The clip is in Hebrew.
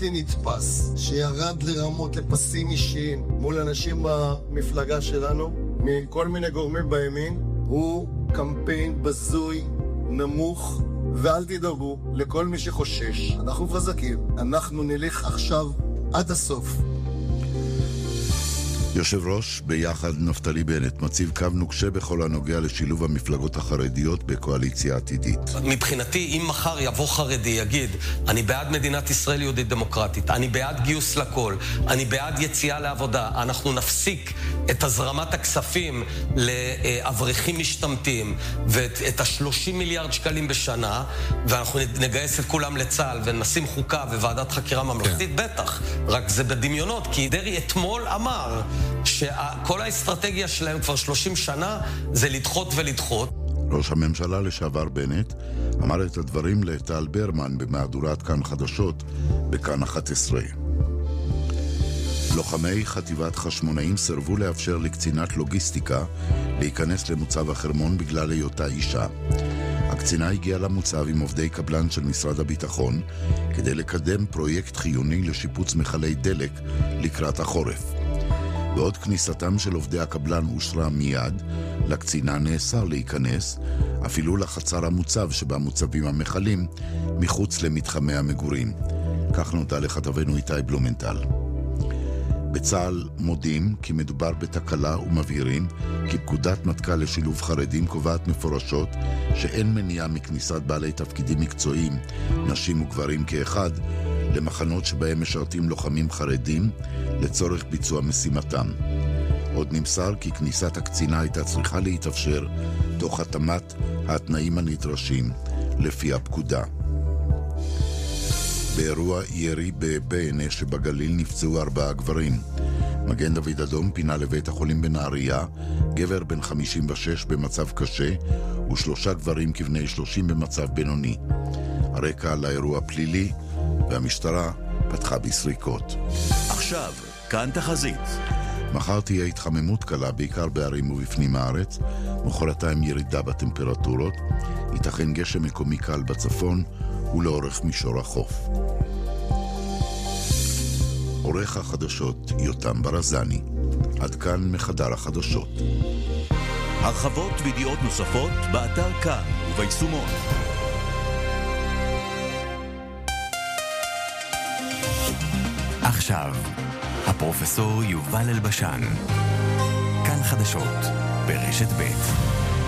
בלתי נתפס, שירד לרמות לפסים אישיים מול אנשים במפלגה שלנו, מכל מיני גורמים בימין, הוא קמפיין בזוי, נמוך, ואל תדאגו לכל מי שחושש. אנחנו חזקים, אנחנו נלך עכשיו עד הסוף. יושב ראש ביחד נפתלי בנט מציב קו נוקשה בכל הנוגע לשילוב המפלגות החרדיות בקואליציה עתידית. מבחינתי, אם מחר יבוא חרדי יגיד, אני בעד מדינת ישראל יהודית דמוקרטית, אני בעד גיוס לכל, אני בעד יציאה לעבודה, אנחנו נפסיק את הזרמת הכספים לאברכים משתמטים ואת ה-30 מיליארד שקלים בשנה, ואנחנו נגייס את כולם לצה"ל ונשים חוקה וועדת חקירה ממלכתית, בטח, רק זה בדמיונות, כי דרי אתמול אמר שכל האסטרטגיה שלהם כבר 30 שנה זה לדחות ולדחות. ראש הממשלה לשעבר בנט אמר את הדברים לטל ברמן במהדורת כאן חדשות בכאן 11. לוחמי חטיבת חשמונאים סרבו לאפשר לקצינת לוגיסטיקה להיכנס למוצב החרמון בגלל היותה אישה. הקצינה הגיעה למוצב עם עובדי קבלן של משרד הביטחון כדי לקדם פרויקט חיוני לשיפוץ מחלי דלק לקראת החורף. בעוד כניסתם של עובדי הקבלן אושרה מיד, לקצינה נאסר להיכנס, אפילו לחצר המוצב שבה מוצבים המחלים, מחוץ למתחמי המגורים. כך נודע לכתבנו איתי בלומנטל. בצה"ל מודים כי מדובר בתקלה ומבהירים כי פקודת מטכ"ל לשילוב חרדים קובעת מפורשות שאין מניעה מכניסת בעלי תפקידים מקצועיים, נשים וגברים כאחד, למחנות שבהם משרתים לוחמים חרדים לצורך ביצוע משימתם. עוד נמסר כי כניסת הקצינה הייתה צריכה להתאפשר תוך התאמת התנאים הנדרשים לפי הפקודה. באירוע ירי בבענה שבגליל נפצעו 4 גברים. מגן דוד אדום פינה לבית החולים בנהריה גבר בן 56 במצב קשה ו3 גברים כבני 30 במצב בינוני. הרקע לאירוע פלילי והמשטרה פתחה בסריקות. עכשיו, כאן תחזית. מחר תהיה התחממות קלה בעיקר בערים ובפנים הארץ, מחרתיים ירידה בטמפרטורות, ייתכן גשם מקומי קל בצפון ולאורך מישור החוף. עורך החדשות יותם ברזני. עד כאן מחדר החדשות. הרחבות וידיעות נוספות באתר כאן וביישומון. עכשיו, הפרופסור יובל אלבשן. כאן חדשות ברשת ב'.